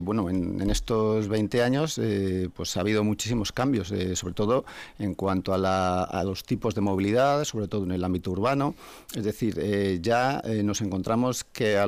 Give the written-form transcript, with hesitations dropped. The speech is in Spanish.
Bueno, en estos 20 años pues ha habido muchísimos cambios, sobre todo en cuanto a los tipos de movilidad, sobre todo en el ámbito urbano. Es decir, ya nos encontramos que